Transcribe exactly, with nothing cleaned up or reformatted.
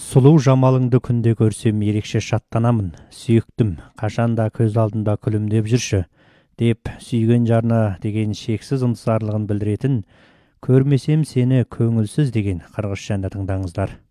Сұлу жамалыңды күнде көрсем ерекше шаттанамын, сүйіктім, қашанда көз алдында күлімдеп жүрші, деп сүйген жарына деген шексіз ынтызарлығын білдіретін «Көрмесем сені көңілсіз» деген қырғызша әнді тыңдаңыздар.